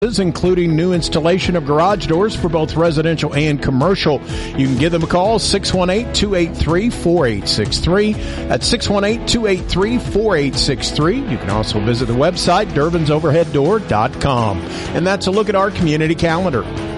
including new installation of garage doors for both residential and commercial. You can give them a call, 618-283-4863. That's 618-283-4863. You can also visit the website, Durban'sOverheadDoor.com. And that's a look at our community calendar.